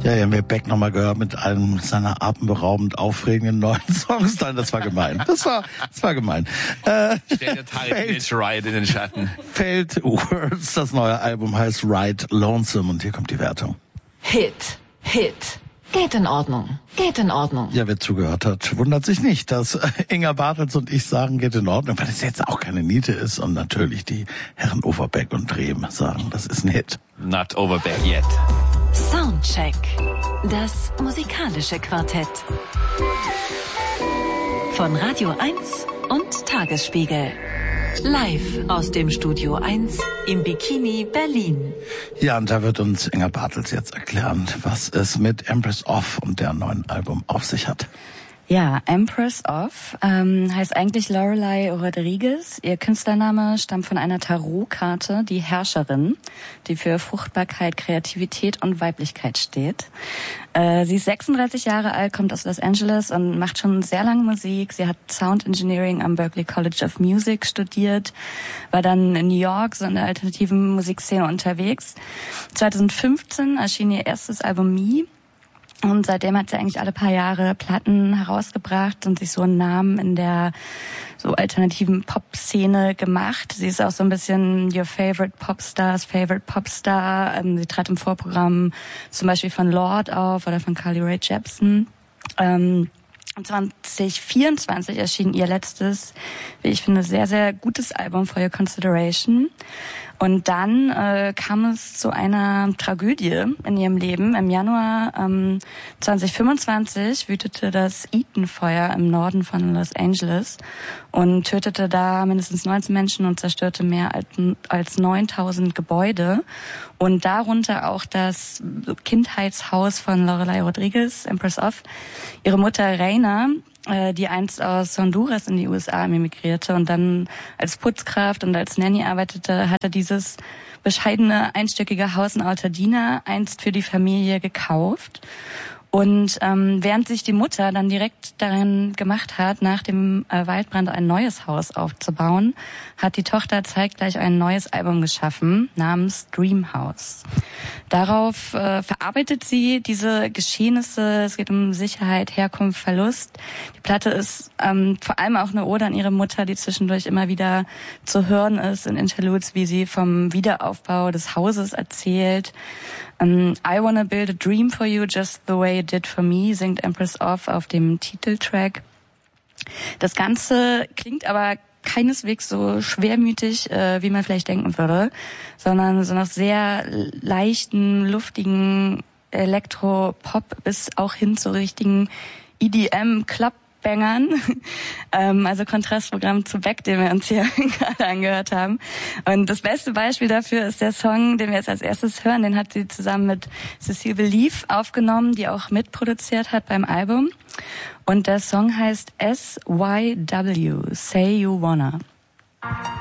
Ja, haben wir Beck nochmal gehört mit einem seiner atemberaubend aufregenden neuen Songs. Nein, das war gemein. Das war gemein. Stell dir Tarek Ride in den Schatten. Failed Words, das neue Album heißt Ride Lonesome und hier kommt die Wertung. Hit. Geht in Ordnung. Ja, wer zugehört hat, wundert sich nicht, dass Inga Bartels und ich sagen, geht in Ordnung, weil das jetzt auch keine Niete ist und natürlich die Herren Overbeck und Drehm sagen, das ist ein Hit. Not Overbeck yet. Soundcheck. Das musikalische Quartett. Von Radio 1 und Tagesspiegel. Live aus dem Studio 1 im Bikini Berlin. Ja, und da wird uns Inga Bartels jetzt erklären, was es mit Empress of und deren neuen Album auf sich hat. Ja, Empress of heißt eigentlich Lorelei Rodriguez. Ihr Künstlername stammt von einer Tarotkarte, die Herrscherin, die für Fruchtbarkeit, Kreativität und Weiblichkeit steht. Sie ist 36 Jahre alt, kommt aus Los Angeles und macht schon sehr lange Musik. Sie hat Sound Engineering am Berklee College of Music studiert, war dann in New York so in der alternativen Musikszene unterwegs. 2015 erschien ihr erstes Album Me. Und seitdem hat sie eigentlich alle paar Jahre Platten herausgebracht und sich so einen Namen in der so alternativen Pop-Szene gemacht. Sie ist auch so ein bisschen your favorite Popstar. Sie trat im Vorprogramm zum Beispiel von Lorde auf oder von Carly Rae Jepsen. 2024 erschien ihr letztes, wie ich finde, sehr, sehr gutes Album For Your Consideration. Und dann kam es zu einer Tragödie in ihrem Leben. Im Januar 2025 wütete das Eaton-Feuer im Norden von Los Angeles und tötete da mindestens 19 Menschen und zerstörte mehr als 9000 Gebäude. Und darunter auch das Kindheitshaus von Lorelei Rodriguez, Empress of. Ihre Mutter Reina, die einst aus Honduras in die USA emigrierte und dann als Putzkraft und als Nanny arbeitete, hatte dieses bescheidene einstöckige Haus in Altadena einst für die Familie gekauft. Und während sich die Mutter dann direkt daran gemacht hat, nach dem Waldbrand ein neues Haus aufzubauen, hat die Tochter zeitgleich ein neues Album geschaffen namens Dream House. Darauf verarbeitet sie diese Geschehnisse. Es geht um Sicherheit, Herkunft, Verlust. Die Platte ist vor allem auch eine Ode an ihre Mutter, die zwischendurch immer wieder zu hören ist in Interludes, wie sie vom Wiederaufbau des Hauses erzählt. I wanna build a dream for you just the way it did for me, singt Empress of auf dem Titeltrack. Das Ganze klingt aber keineswegs so schwermütig, wie man vielleicht denken würde, sondern so nach sehr leichten, luftigen Elektro-Pop bis auch hin zu richtigen EDM-Club-Bangern. Also Kontrastprogramm zu Beck, den wir uns hier gerade angehört haben. Und das beste Beispiel dafür ist der Song, den wir jetzt als erstes hören. Den hat sie zusammen mit Cecile Belief aufgenommen, die auch mitproduziert hat beim Album. Und der Song heißt SYW, Say You Wanna.